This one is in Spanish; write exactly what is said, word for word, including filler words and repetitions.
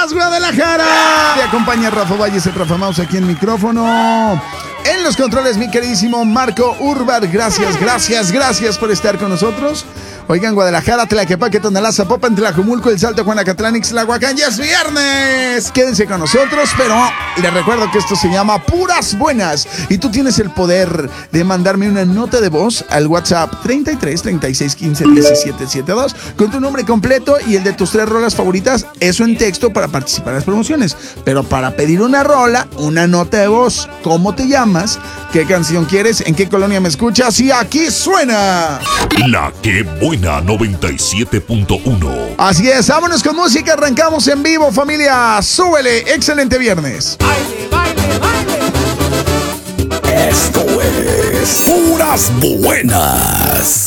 días, Guadalajara. Te acompaña Rafa Valles, el Rafa Mouse aquí en micrófono. En los controles, mi queridísimo Marco Urbar. Gracias, gracias, gracias por estar con nosotros. Oigan, Guadalajara, Tlaquepaque, Tonalá, Zapopan, Tlajumulco, El Salto, Juanacatlán, Ixtlahuacán. ¡Ya es viernes! Quédense con nosotros, pero les recuerdo que esto se llama Puras Buenas. Y tú tienes el poder de mandarme una nota de voz al WhatsApp treinta y tres, treinta y seis, quince, diecisiete, setenta y dos con tu nombre completo y el de tus tres rolas favoritas. Eso en texto para participar en las promociones. Pero para pedir una rola, una nota de voz. ¿Cómo te llamas? ¿Qué canción quieres? ¿En qué colonia me escuchas? Y aquí suena La Que Buena noventa y siete punto uno. Así es, vámonos con música, arrancamos en vivo, familia. Súbele, excelente viernes. Baile, baile, baile. Esto es Puras Buenas.